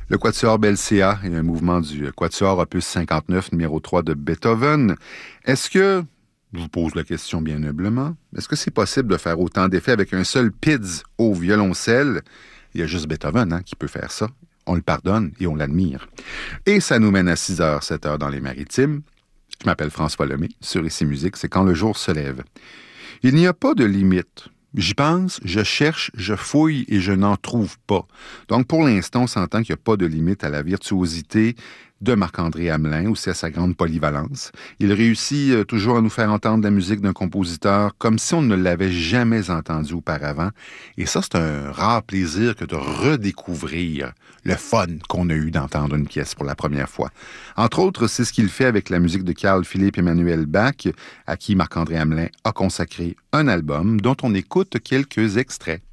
Le Quatuor Belcea est un mouvement du Quatuor opus 59, numéro 3 de Beethoven. Est-ce que, je vous pose la question bien humblement, est-ce que c'est possible de faire autant d'effets avec un seul PIDS au violoncelle? Il y a juste Beethoven qui peut faire ça. On le pardonne et on l'admire. Et ça nous mène à 6h, 7h dans les Maritimes. Je m'appelle François Lemay. Sur Ici Musique, c'est quand le jour se lève. Il n'y a pas de limite. J'y pense, je cherche, je fouille et je n'en trouve pas. Donc, pour l'instant, on s'entend qu'il n'y a pas de limite à la virtuosité de Marc-André Hamelin, aussi à sa grande polyvalence. Il réussit toujours à nous faire entendre la musique d'un compositeur comme si on ne l'avait jamais entendu auparavant. Et ça, c'est un rare plaisir que de redécouvrir le fun qu'on a eu d'entendre une pièce pour la première fois. Entre autres, c'est ce qu'il fait avec la musique de Carl Philipp Emanuel Bach, à qui Marc-André Hamelin a consacré un album dont on écoute quelques extraits.